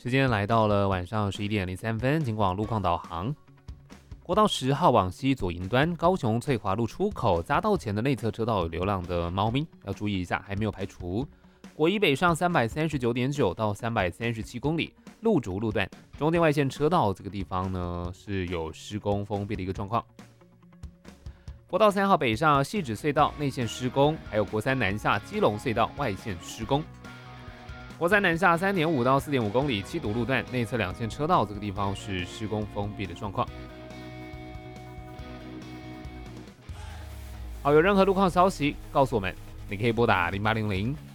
时间来到了晚上11点03分，警广路况导航。国道10号往西左营端，高雄翠华路出口匝道前的内侧车道有流浪的猫咪，要注意一下，还没有排除。国一北上339.9到337公里，路竹路段中间外线车道这个地方呢是有施工封闭的一个状况。国道3号北上汐止隧道内线施工，还有国三南下基隆隧道外线施工。国三南下3.5到4.5公里七堵路段内侧2线车道这个地方是施工封闭的状况。好，有任何路况消息告诉我们，你可以拨打0800